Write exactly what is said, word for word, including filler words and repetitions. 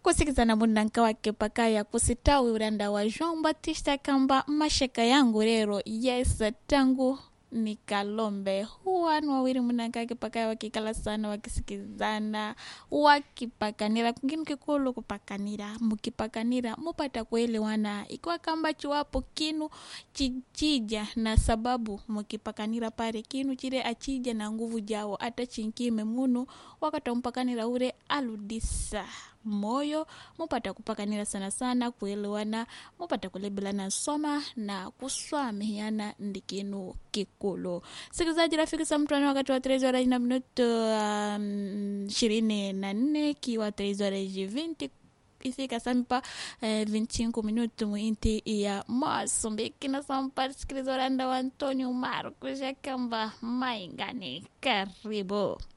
kusikizana munanka wake pakaya kusitawi uranda wa Jean Baptiste kamba mashaka yangu rero yes tangu nikalombe huwa wawiri munanka wake pakaya wakikala sana wakisikizana wakipakanira kingine kikulu kupakanira mukipakanira mupata kuelewana ikiwa kamba chiwapo kinu chichija na sababu mukipakanira pare kinu chire achija na nguvu jao ata chinkime munu wakatampakanira ure aludisa moyo mupata kupakanira sana sana kuelewana mupata kulebelana soma na kuswamiana ndikinu kikulu. Sikizaji rafiki sa mtuani wakati wa trezi horas na minuto um, ishirini na nne kiwa trezi horas vinte ifika sampa eh, vinte e cinco minutos muinti ya Moçambique na sampa sikiliza randa wa Antonio Marcos ya kamba maingani karibu.